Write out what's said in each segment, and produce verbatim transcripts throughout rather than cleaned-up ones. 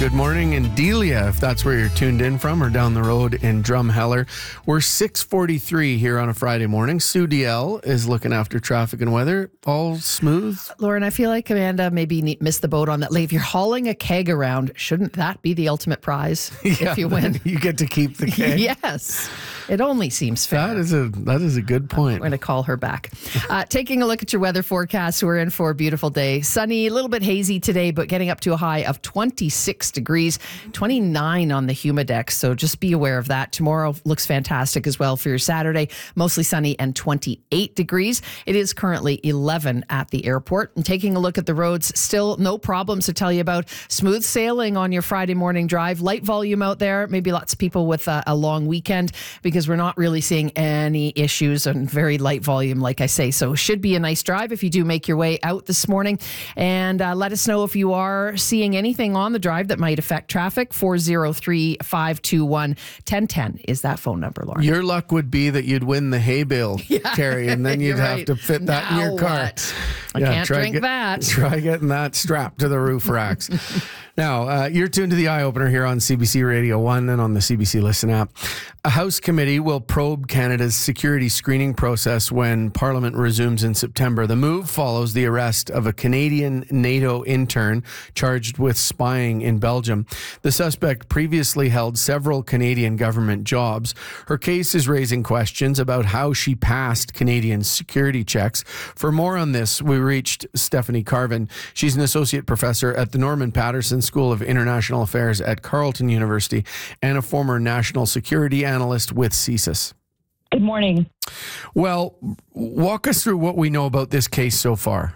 Good morning in Delia, if that's where you're tuned in from, or down the road in Drumheller. We're six forty-three here on a Friday morning. Sue D L is looking after traffic and weather. All smooth? Lauren, I feel like Amanda maybe ne- missed the boat on that. Like, if you're hauling a keg around, shouldn't that be the ultimate prize Yeah, if you win? You get to keep the keg. Yes. It only seems fair. That is a that is a good point. I'm going to call her back. Uh, taking a look at your weather forecast, we're in for a beautiful day. Sunny, a little bit hazy today, but getting up to a high of twenty-six degrees, twenty-nine on the Humidex. So just be aware of that. Tomorrow looks fantastic as well for your Saturday. Mostly sunny and twenty-eight degrees. It is currently eleven at the airport. And taking a look at the roads, still no problems to tell you about. Smooth sailing on your Friday morning drive. Light volume out there. Maybe lots of people with a, a long weekend, because we're not really seeing any issues, and very light volume, like I say. So should be a nice drive if you do make your way out this morning. And uh, let us know if you are seeing anything on the drive that might affect traffic. four oh three, five two one, one oh one oh is that phone number, Lauren. Your luck would be that you'd win the hay bale, Yeah, Carrie, and then you'd you're have right. to fit that in Now your car. what? I Yeah, can't try drink get- that. Try getting that strapped to the roof racks. Now, uh, you're tuned to the Eye Opener here on C B C Radio one and on the C B C Listen app. A House committee will probe Canada's security screening process when Parliament resumes in September. The move follows the arrest of a Canadian NATO intern charged with spying in Belgium. The suspect previously held several Canadian government jobs. Her case is raising questions about how she passed Canadian security checks. For more on this, we reached Stephanie Carvin. She's an associate professor at the Norman Patterson School of International Affairs at Carleton University and a former national security analyst with C S I S. Good morning. Well, walk us through what we know about this case so far.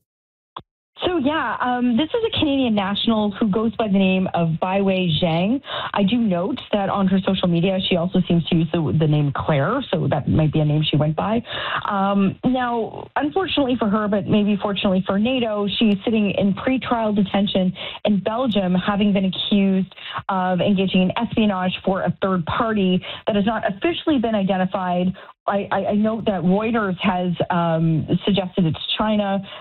So yeah, um, this is a Canadian national who goes by the name of Baiwei Zhang. I do note that on her social media, she also seems to use the, the name Claire, so that might be a name she went by. Um, now, unfortunately for her, but maybe fortunately for NATO, she's sitting in pretrial detention in Belgium, having been accused of engaging in espionage for a third party that has not officially been identified. I, I, I note that Reuters has um, suggested it's China.